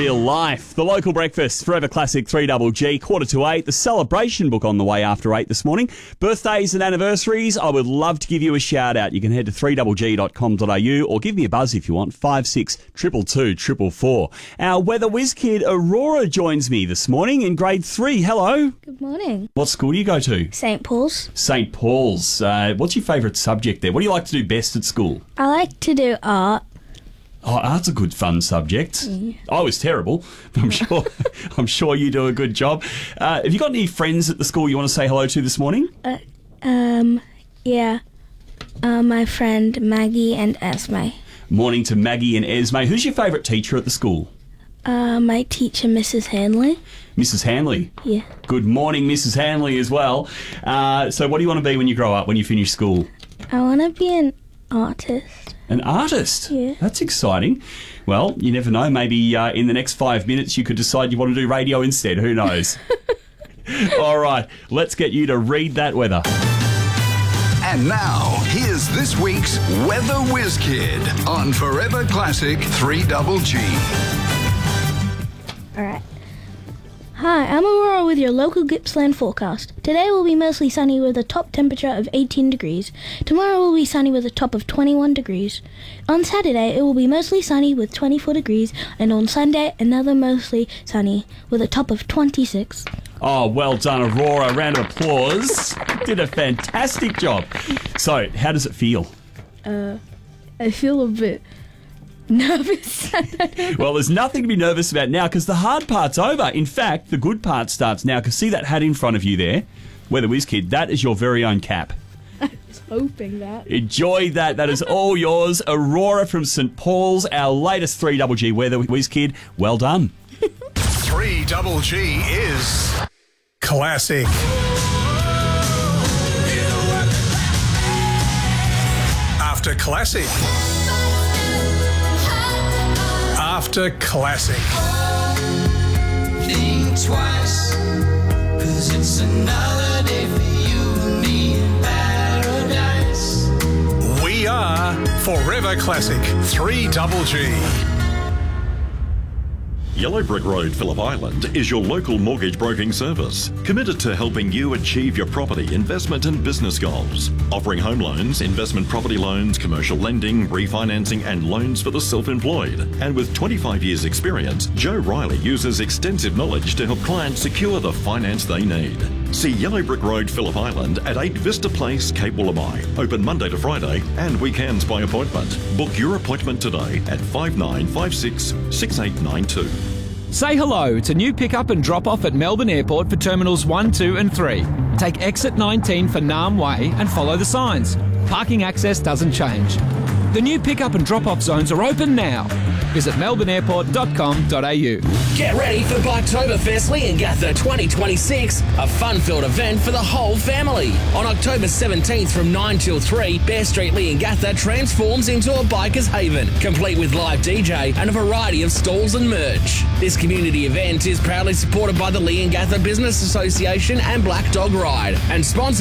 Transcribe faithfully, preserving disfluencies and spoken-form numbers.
real life. The local breakfast, Forever Classic three G G, quarter to eight. The celebration book on the way after eight this morning. Birthdays and anniversaries, I would love to give you a shout out. You can head to three g g dot com dot a u or give me a buzz if you want, five six two two two four four four. Our weather whiz kid Aurora joins me this morning in grade three. Hello. Good morning. What school do you go to? Saint Paul's. Saint Paul's. Uh, what's your favourite subject there? What do you like to do best at school? I like to do art. Oh, art's a good fun subject. Yeah. I was terrible. I'm sure I'm sure you do a good job. Uh, have you got any friends at the school you want to say hello to this morning? Uh, um, yeah. Uh, my friend Maggie and Esme. Morning to Maggie and Esme. Who's your favourite teacher at the school? Uh, my teacher, Missus Hanley. Missus Hanley? Yeah. Good morning, Missus Hanley, as well. Uh, so what do you want to be when you grow up, when you finish school? I want to be an artist. An artist? Yeah. That's exciting. Well, you never know. Maybe uh, in the next five minutes you could decide you want to do radio instead. Who knows? All right, let's get you to read that weather. And now, here's this week's Weather Whiz Kid on Forever Classic three G G. All right. Hi, I'm Aurora with your local Gippsland forecast. Today will be mostly sunny with a top temperature of eighteen degrees. Tomorrow will be sunny with a top of twenty-one degrees. On Saturday, it will be mostly sunny with twenty-four degrees, and on Sunday, another mostly sunny with a top of twenty-six. Oh, well done, Aurora. Round of applause. You did a fantastic job. So, how does it feel? Uh, I feel a bit nervous. Well, there's nothing to be nervous about now because the hard part's over. In fact, the good part starts now because see that hat in front of you there? Weather Whiz Kid, that is your very own cap. I was hoping that. Enjoy that. That is all yours. Aurora from Saint Paul's, our latest three G G Weather Whiz Kid. Well done. three G G is classic. After classic. After classic. Think twice, 'cause it's another day for you and me in paradise. We are Forever Classic three G G. Yellow Brick Road, Phillip Island is your local mortgage broking service, committed to helping you achieve your property, investment and business goals. Offering home loans, investment property loans, commercial lending, refinancing and loans for the self-employed. And with twenty-five years experience, Joe Riley uses extensive knowledge to help clients secure the finance they need. See Yellow Brick Road, Phillip Island at eight Vista Place, Cape Woolamai. Open Monday to Friday and weekends by appointment. Book your appointment today at five nine five six, six eight nine two. Say hello to new pick-up and drop-off at Melbourne Airport for Terminals one, two and three. Take exit nineteen for Naarm Way and follow the signs. Parking access doesn't change. The new pick-up and drop-off zones are open now. Visit melbourne airport dot com dot a u. Get ready for Biketoberfest Leongatha twenty twenty-six, a fun-filled event for the whole family. On October seventeenth from nine till three, Bear Street Leongatha transforms into a biker's haven, complete with live D J and a variety of stalls and merch. This community event is proudly supported by the Leongatha Business Association and Black Dog Ride and sponsored